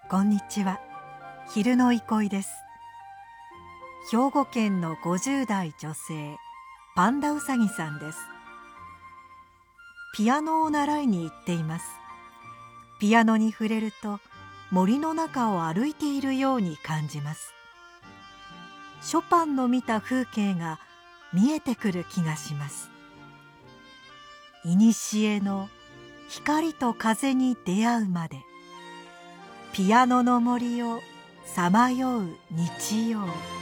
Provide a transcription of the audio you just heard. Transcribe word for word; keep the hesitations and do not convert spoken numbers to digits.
こんにちは。昼の憩いです。兵庫県のごじゅう代女性、パンダうさぎさんです。ピアノを習いに行っています。ピアノに触れると森の中を歩いているように感じます。ショパンの見た風景が見えてくる気がします。いにしえの光と風に出会うまで、ピアノの森をさまよう日曜。